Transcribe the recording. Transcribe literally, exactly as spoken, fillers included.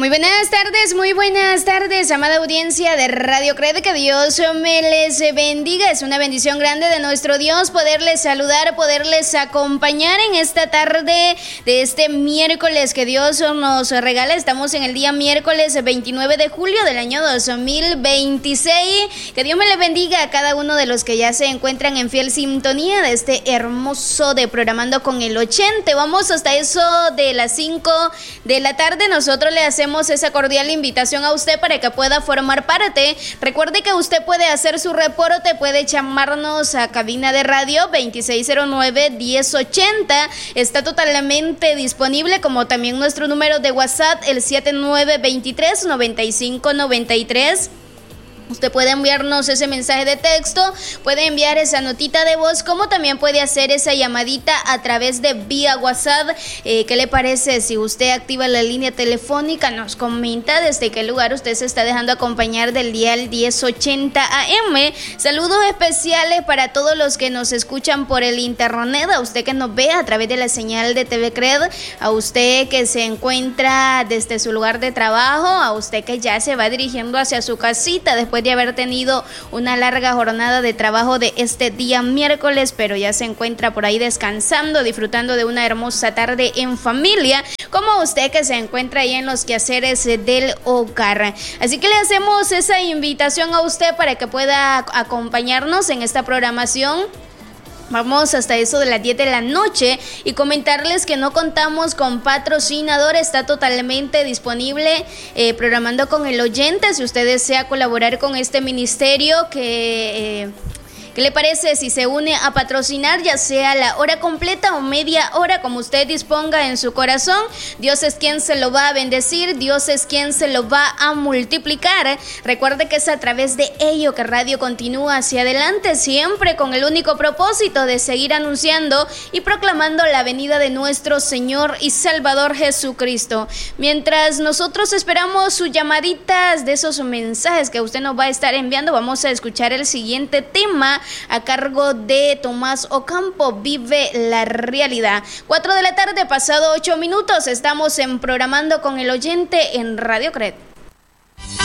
Muy buenas tardes, muy buenas tardes, amada audiencia de Radio Cred, que Dios me les bendiga. Es una bendición grande de nuestro Dios poderles saludar, poderles acompañar en esta tarde de este miércoles que Dios nos regala. Estamos en el día miércoles veintinueve de julio del año dos mil veintiséis. Que Dios me les bendiga a cada uno de los que ya se encuentran en fiel sintonía de este hermoso de Programando con el ochenta. Vamos hasta eso de las cinco de la tarde. Nosotros le hacemos esa cordial invitación a usted para que pueda formar parte. Recuerde que usted puede hacer su reporte, puede llamarnos a cabina de radio veintiséis cero nueve, diez ochenta. Está totalmente disponible, como también nuestro número de WhatsApp, el siete nueve dos tres, nueve cinco nueve tres. Usted puede enviarnos ese mensaje de texto, puede enviar esa notita de voz, como también puede hacer esa llamadita a través de vía WhatsApp. Eh, ¿Qué le parece si usted activa la línea telefónica? Nos comenta desde qué lugar usted se está dejando acompañar del dial diez ochenta A M. Saludos especiales para todos los que nos escuchan por el internet, a usted que nos ve a través de la señal de T V Cred, a usted que se encuentra desde su lugar de trabajo, a usted que ya se va dirigiendo hacia su casita después de haber tenido una larga jornada de trabajo de este día miércoles, pero ya se encuentra por ahí descansando, disfrutando de una hermosa tarde en familia, como usted que se encuentra ahí en los quehaceres del hogar. Así que le hacemos esa invitación a usted para que pueda acompañarnos en esta programación. Vamos hasta eso de las diez de la noche y comentarles que no contamos con patrocinador. Está totalmente disponible eh, Programando con el oyente. Si usted desea colaborar con este ministerio, que... Eh, ¿qué le parece si se une a patrocinar, ya sea la hora completa o media hora, como usted disponga en su corazón? Dios es quien se lo va a bendecir, Dios es quien se lo va a multiplicar. Recuerde que es a través de ello que Radio continúa hacia adelante, siempre con el único propósito de seguir anunciando y proclamando la venida de nuestro Señor y Salvador Jesucristo. Mientras nosotros esperamos sus llamaditas de esos mensajes que usted nos va a estar enviando, vamos a escuchar el siguiente tema a cargo de Tomás Ocampo, Vive la Realidad. Cuatro de la tarde, pasado ocho minutos, estamos en Programando con el oyente en Radio Cred.